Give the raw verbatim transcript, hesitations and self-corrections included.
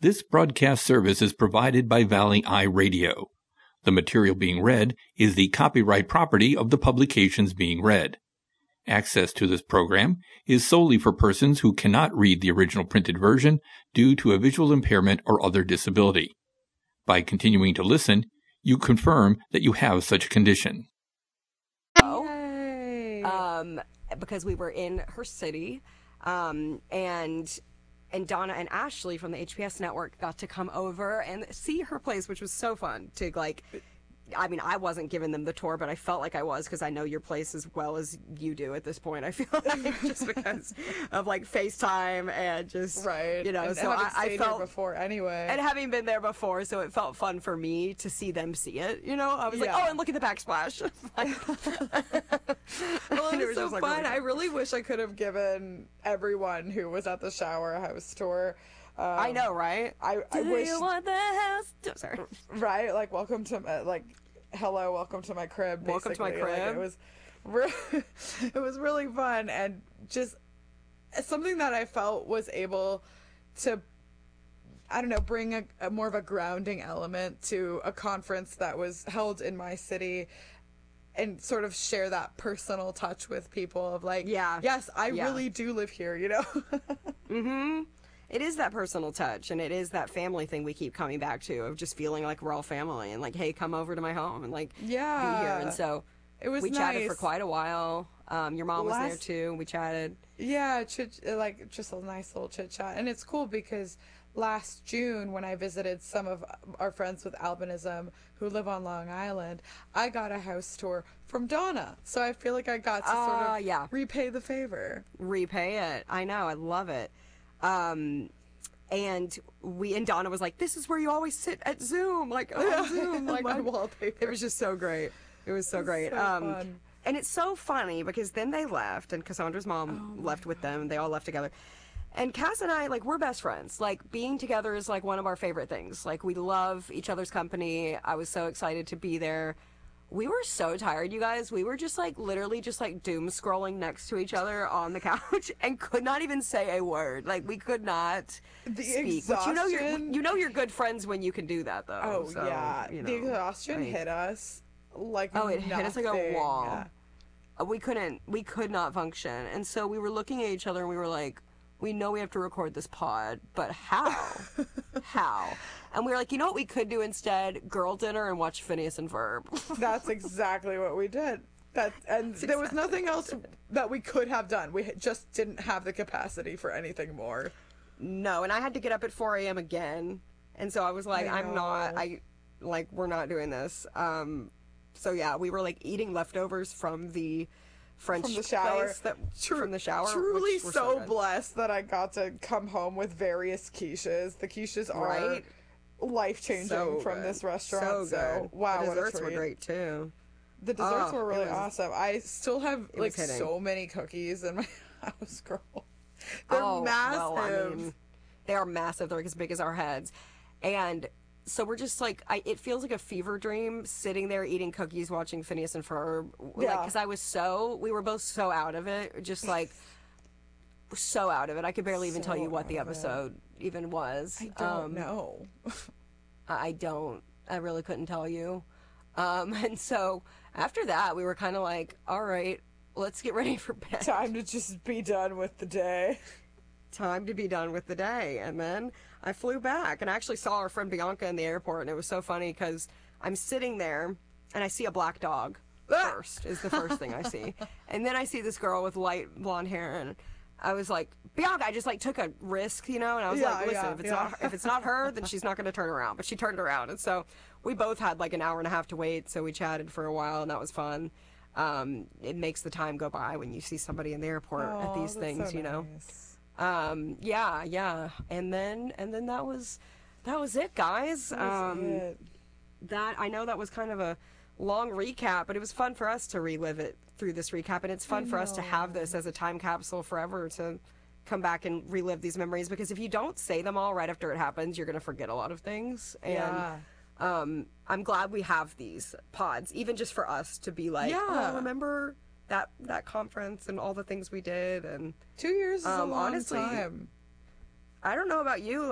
This broadcast service is provided by Valley Eye Radio. The material being read is the copyright property of the publications being read. Access to this program is solely for persons who cannot read the original printed version due to a visual impairment or other disability. By continuing to listen, you confirm that you have such a condition. Yay. Um, because we were in her city, um, and and Donna and Ashley from the H P S network got to come over and see her place, which was so fun to like. I mean, I wasn't giving them the tour, but I felt like I was because I know your place as well as you do at this point. I feel like just because of like FaceTime and just right, you know. And so I, I felt before anyway, and having been there before, so it felt fun for me to see them see it. You know, I was yeah. like, oh, and look at the backsplash. Like, well, it was, it was so like fun. really I really wish I could have given everyone who was at the shower house tour. Um, I know, right? I, I Do wish. you want the house? Oh, sorry. Right, like welcome to my, like, hello, welcome to my crib. Basically. Welcome to my crib. Like, it was, re- it was really fun and just something that I felt was able to, I don't know, bring a, a more of a grounding element to a conference that was held in my city. And sort of share that personal touch with people of like, yeah, yes, I yeah. really do live here, you know? mm-hmm. It is that personal touch, and it is that family thing we keep coming back to of just feeling like we're all family and like, hey, come over to my home and like yeah. be here. And so it was we nice. chatted for quite a while. Um, your mom was Last... there too. We chatted. Yeah, chit- like just a nice little chit chat. And it's cool because last June when I visited some of our friends with albinism who live on Long Island, I got a house tour from Donna. So I feel like I got to uh, sort of yeah. repay the favor. Repay it. I know. I love it. Um, and we and Donna was like, "This is where you always sit at Zoom, like on Zoom, like my on, wallpaper." It was just so great. It was so it was great. So um, fun. And it's so funny because then they left, and Cassandra's mom oh left with God. them. They all left together. And Cass and I, like, we're best friends. Like, being together is like one of our favorite things. Like, we love each other's company. I was so excited to be there. We were so tired, you guys. We were just like literally just like doom scrolling next to each other on the couch and could not even say a word. Like we could not the speak. But you know you're you know you're good friends when you can do that though. Oh so, yeah, you know, the exhaustion like, hit us like oh it nothing. hit us like a wall. Yeah. We couldn't we could not function, and so we were looking at each other and we were like, we know we have to record this pod, but how? How? And we were like, you know what we could do instead? Girl dinner and watch Phineas and Ferb. That's exactly what we did. That and there was nothing else that we could have done. We just didn't have the capacity for anything more. No, and I had to get up at four a.m. again, and so I was like, I I'm not. I like we're not doing this. Um, so yeah, we were like eating leftovers from the French from the shower. place that Tru- from the shower. Truly so, so so blessed that I got to come home with various quiches. The quiches are right? life changing so from good. this restaurant. So, so good. wow, the what a desserts treat. were great too. The desserts oh, were really was, awesome. I still have like hitting. so many cookies in my house, girl. They're oh, massive. Well, I mean, they are massive. They're like as big as our heads, and so we're just like, I, it feels like a fever dream sitting there eating cookies, watching Phineas and Ferb. Yeah. Like, because I was so, we were both so out of it, just like so out of it. I could barely even So tell you what the out of it. episode even was. I don't um, know. I don't. I really couldn't tell you. Um, and so after that, we were kind of like, all right, let's get ready for bed. Time to just be done with the day. Time to be done with the day. And then I flew back and I actually saw our friend Bianca in the airport, and it was so funny because I'm sitting there and I see a black dog first is the first thing I see. And then I see this girl with light blonde hair, and I was like, Bianca, I just like took a risk, you know, and I was Yeah, like, listen, yeah, if it's yeah. not if it's not her, then she's not going to turn around. But she turned around, and so we both had like an hour and a half to wait, so we chatted for a while, and that was fun. Um, it makes the time go by when you see somebody in the airport Oh, at these that's things, so you know. nice. Um, yeah, yeah, and then and then that was that was it, guys. That was um, it. that I know that was kind of a long recap, but it was fun for us to relive it through this recap, and it's fun I for us to know. have this as a time capsule forever to come back and relive these memories, because if you don't say them all right after it happens, you're going to forget a lot of things. And Yeah. um, I'm glad we have these pods, even just for us to be like, Yeah. oh, remember that that conference and all the things we did. And Two years is Um, a long honestly, time. I don't know about you.